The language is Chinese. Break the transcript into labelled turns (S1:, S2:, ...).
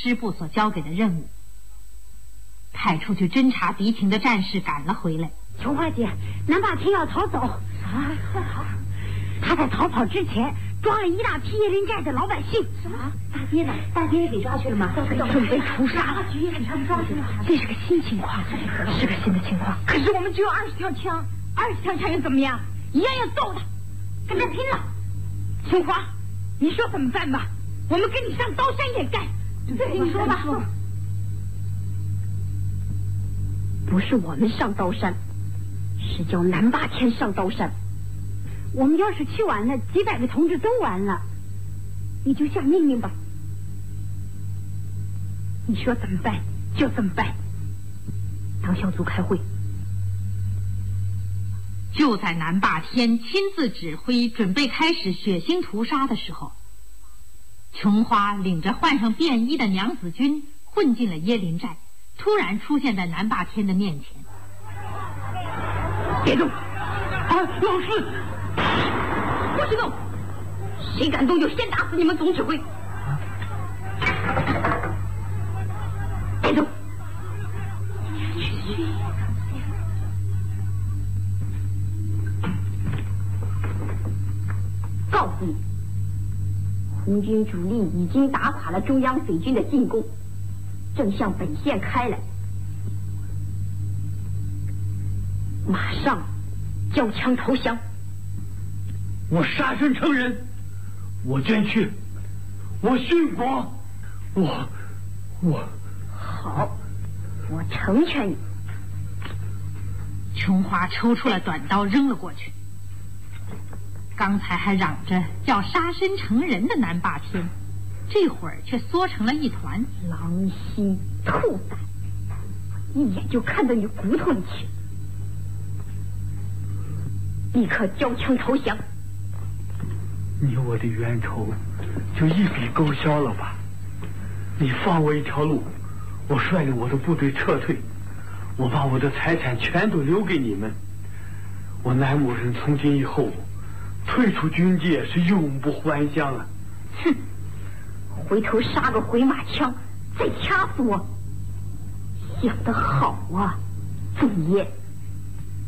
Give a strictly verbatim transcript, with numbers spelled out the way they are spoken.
S1: 师部所交给的任务。派出去侦察敌情的战士赶了回来。
S2: 琼花姐，南霸天要逃走啊！快逃！他在逃跑之前抓了一大批椰林寨的老百姓。什么？大爹呢？大爹也给抓去了吗？准备屠杀。这是个新情况，是个新的情况。可是我们只有二十条枪，二十条枪又怎么样？一样要揍他，跟他拼了！琼花，你说怎么办吧？我们跟你上刀山也干。你说吧。不是我们上刀山，是叫南霸天上刀山。我们要是去晚了，几百个同志都完了。你就下命令吧。你说怎么办就怎么办。当小组开会。
S1: 就在南霸天亲自指挥准备开始血腥屠杀的时候，琼花领着换上便衣的娘子军混进了椰林寨，突然出现在南霸天的面前。
S2: 别动！啊，老师，不许动！谁敢动就先打死你们总指挥！别动！告诉你，红军主力已经打垮了中央匪军的进攻，正向本线开来。马上交枪投降！
S3: 我杀身成仁，我捐躯，我殉国，我我
S2: 好，我成全你。
S1: 琼花抽出了短刀扔了过去。刚才还嚷着要杀身成仁的南霸天，这会儿却缩成了一团。
S2: 狼心兔胆，一眼就看到你骨头里去。立刻交枪投降！
S3: 你我的冤仇就一笔勾销了吧？你放我一条路，我率领我的部队撤退，我把我的财产全都留给你们。我南某人从今以后退出军界，是永不还乡了。
S2: 哼！回头杀个回马枪，再掐死我！想得好啊，祖爷！